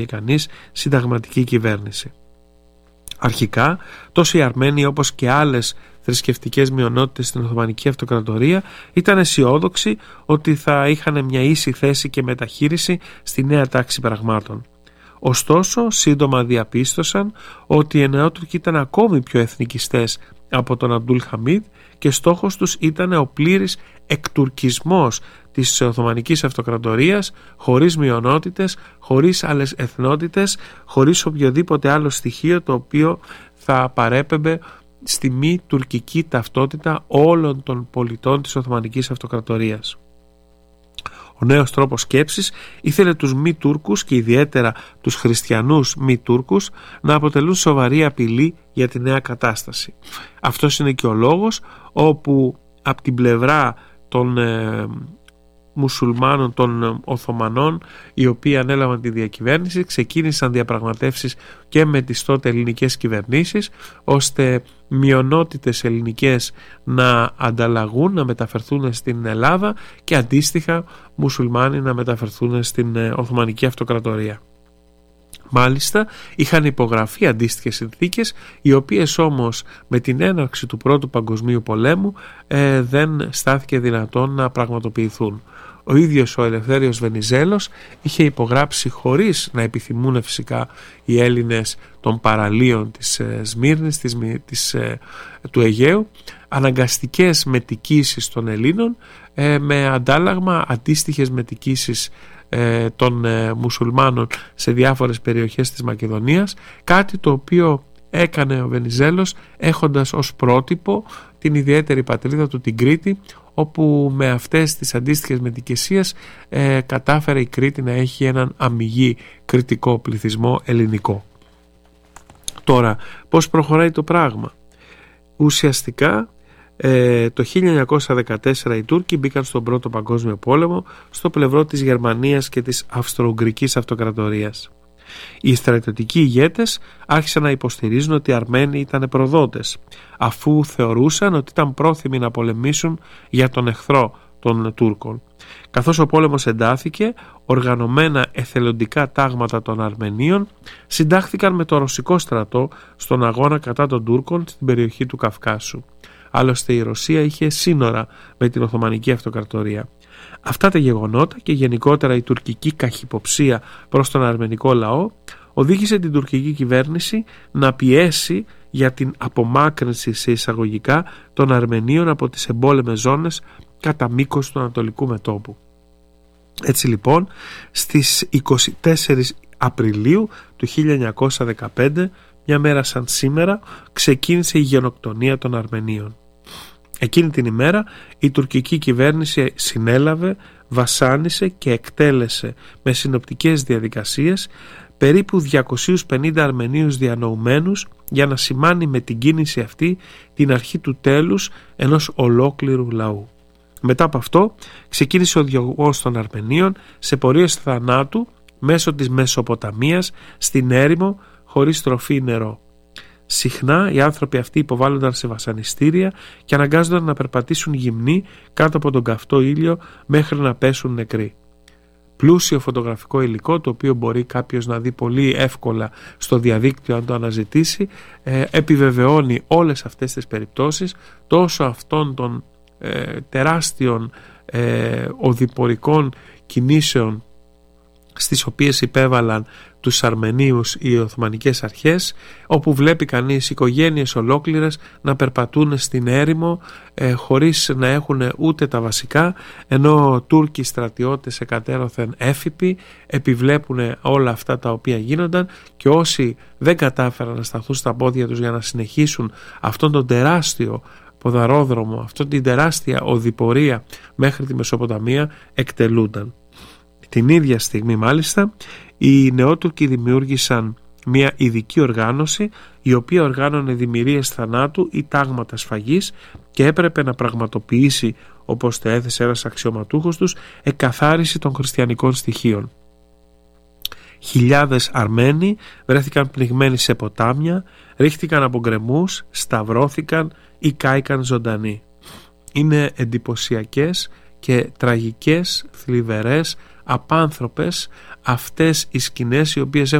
κανείς συνταγματική κυβέρνηση. Αρχικά, τόσο οι Αρμένοι όπως και άλλες θρησκευτικές μειονότητες στην Οθωμανική Αυτοκρατορία ήταν αισιόδοξοι ότι θα είχαν μια ίση θέση και μεταχείριση στη νέα τάξη πραγμάτων. Ωστόσο, σύντομα διαπίστωσαν ότι οι Νεότουρκοι ήταν ακόμη πιο εθνικιστές από τον Αμπτούλ Χαμίδ και στόχος τους ήταν ο πλήρης εκτουρκισμός της Οθωμανικής Αυτοκρατορίας, χωρίς μειονότητες, χωρίς άλλες εθνότητες, χωρίς οποιοδήποτε άλλο στοιχείο το οποίο θα παρέπεμπε στη μη τουρκική ταυτότητα όλων των πολιτών της Οθωμανικής Αυτοκρατορίας. Ο νέος τρόπος σκέψης ήθελε τους μη Τούρκους και ιδιαίτερα τους χριστιανούς μη Τούρκους να αποτελούν σοβαρή απειλή για τη νέα κατάσταση. Αυτός είναι και ο λόγος όπου από την πλευρά των μουσουλμάνων, των Οθωμανών, οι οποίοι ανέλαβαν τη διακυβέρνηση, ξεκίνησαν διαπραγματεύσεις και με τις τότε ελληνικές κυβερνήσεις, ώστε μειονότητες ελληνικές να ανταλλαγούν, να μεταφερθούν στην Ελλάδα και αντίστοιχα μουσουλμάνοι να μεταφερθούν στην Οθωμανική Αυτοκρατορία. Μάλιστα είχαν υπογραφεί αντίστοιχες συνθήκες, οι οποίες όμως με την έναρξη του Πρώτου Παγκοσμίου Πολέμου δεν στάθηκε δυνατόν να πραγματοποιηθούν. Ο ίδιος ο Ελευθέριος Βενιζέλος είχε υπογράψει, χωρίς να επιθυμούν φυσικά οι Έλληνες των παραλίων της Σμύρνης, του Αιγαίου, αναγκαστικές μετικήσεις των Ελλήνων με αντάλλαγμα αντίστοιχες μετικήσεις των μουσουλμάνων σε διάφορες περιοχές της Μακεδονίας, κάτι το οποίο έκανε ο Βενιζέλος έχοντας ως πρότυπο την ιδιαίτερη πατρίδα του, την Κρήτη, όπου με αυτές τις αντίστοιχες μετικησίες κατάφερε η Κρήτη να έχει έναν αμιγή κρητικό πληθυσμό ελληνικό. Τώρα, πώς προχωράει το πράγμα? Ουσιαστικά το 1914 οι Τούρκοι μπήκαν στον Πρώτο Παγκόσμιο Πόλεμο στο πλευρό της Γερμανίας και της Αυστρο-Ουγγρικής Αυτοκρατορίας. Οι στρατιωτικοί ηγέτες άρχισαν να υποστηρίζουν ότι οι Αρμένοι ήταν προδότες, αφού θεωρούσαν ότι ήταν πρόθυμοι να πολεμήσουν για τον εχθρό των Τούρκων. Καθώς ο πόλεμος εντάθηκε, οργανωμένα εθελοντικά τάγματα των Αρμενίων συντάχθηκαν με το ρωσικό στρατό στον αγώνα κατά των Τούρκων στην περιοχή του Καυκάσου. Άλλωστε η Ρωσία είχε σύνορα με την Οθωμανική Αυτοκρατορία. Αυτά τα γεγονότα και γενικότερα η τουρκική καχυποψία προς τον αρμενικό λαό οδήγησε την τουρκική κυβέρνηση να πιέσει για την απομάκρυνση σε εισαγωγικά των Αρμενίων από τις εμπόλεμες ζώνες κατά μήκος του Ανατολικού Μετώπου. Έτσι λοιπόν στις 24 Απριλίου του 1915, μια μέρα σαν σήμερα, ξεκίνησε η γενοκτονία των Αρμενίων. Εκείνη την ημέρα η τουρκική κυβέρνηση συνέλαβε, βασάνισε και εκτέλεσε με συνοπτικές διαδικασίες περίπου 250 Αρμενίους διανοουμένους για να σημάνει με την κίνηση αυτή την αρχή του τέλους ενός ολόκληρου λαού. Μετά από αυτό ξεκίνησε ο διωγμός των Αρμενίων σε πορείες θανάτου μέσω της Μεσοποταμίας στην έρημο χωρίς τροφή νερό. Συχνά οι άνθρωποι αυτοί υποβάλλονταν σε βασανιστήρια και αναγκάζονταν να περπατήσουν γυμνοί κάτω από τον καυτό ήλιο μέχρι να πέσουν νεκροί. Πλούσιο φωτογραφικό υλικό, το οποίο μπορεί κάποιος να δει πολύ εύκολα στο διαδίκτυο αν το αναζητήσει, επιβεβαιώνει όλες αυτές τις περιπτώσεις, τόσο αυτών των τεράστιων οδηπορικών κινήσεων στις οποίες υπέβαλαν τους Αρμενίους οι Οθωμανικές αρχές, όπου βλέπει κανείς οικογένειες ολόκληρες να περπατούν στην έρημο χωρίς να έχουν ούτε τα βασικά, ενώ Τούρκοι στρατιώτες εκατέρωθεν έφυποι επιβλέπουν όλα αυτά τα οποία γίνονταν, και όσοι δεν κατάφεραν να σταθούν στα πόδια τους για να συνεχίσουν αυτόν τον τεράστιο ποδαρόδρομο, αυτόν την τεράστια οδηπορία μέχρι τη Μεσοποταμία, εκτελούνταν. Την ίδια στιγμή μάλιστα οι Νεότουρκοι δημιούργησαν μια ειδική οργάνωση, η οποία οργάνωνε δημιουργίες θανάτου ή τάγματα σφαγής και έπρεπε να πραγματοποιήσει, όπως το έθεσε ένας αξιωματούχος τους, εκαθάριση των χριστιανικών στοιχείων. Χιλιάδες Αρμένοι βρέθηκαν πνιγμένοι σε ποτάμια, ρίχτηκαν από γκρεμούς, σταυρώθηκαν ή κάηκαν ζωντανοί. Είναι εντυπωσιακές και τραγικές, θλιβερές απάνθρωπες αυτές οι σκηνές οι οποίες